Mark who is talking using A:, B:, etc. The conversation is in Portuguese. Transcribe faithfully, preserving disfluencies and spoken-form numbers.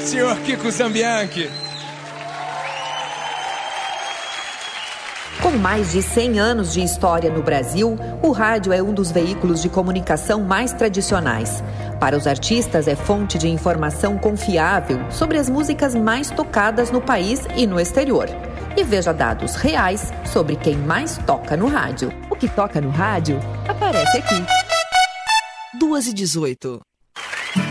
A: senhor Kiko Zambianchi.
B: Com mais de cem anos de história no Brasil, o rádio é um dos veículos de comunicação mais tradicionais. Para os artistas, é fonte de informação confiável sobre as músicas mais tocadas no país e no exterior. E veja dados reais sobre quem mais toca no rádio. O que toca no rádio aparece aqui.
C: duas e dezoito.